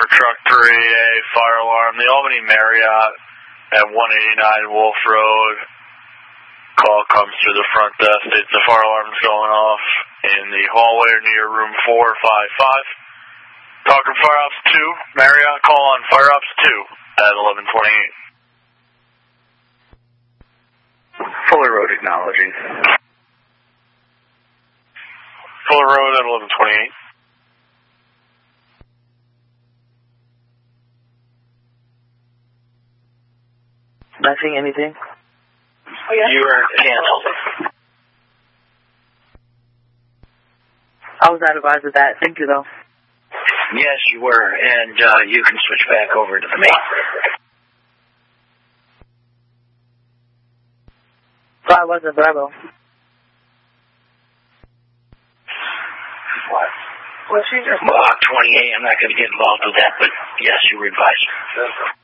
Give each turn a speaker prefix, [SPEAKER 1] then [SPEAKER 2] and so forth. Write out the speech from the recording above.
[SPEAKER 1] for truck 3A, fire alarm, the Albany Marriott at 189 Wolf Road. Call comes through the front desk. The fire alarm's going off in the hallway near room 455. Talking Fire Ops 2, Marriott, call on Fire Ops 2 at 1128.
[SPEAKER 2] Fuller Road acknowledging.
[SPEAKER 1] Fuller Road at 1128.
[SPEAKER 3] Not seeing anything.
[SPEAKER 4] Oh, yeah?
[SPEAKER 5] You are canceled.
[SPEAKER 3] I was not advised of that. Thank you, though.
[SPEAKER 5] Yes, you were, and you can switch back over to the main.
[SPEAKER 3] 5 Bravo.
[SPEAKER 5] What?
[SPEAKER 4] What's your...
[SPEAKER 5] Mach 28, I'm not going to get involved with that, but yes, you were advised.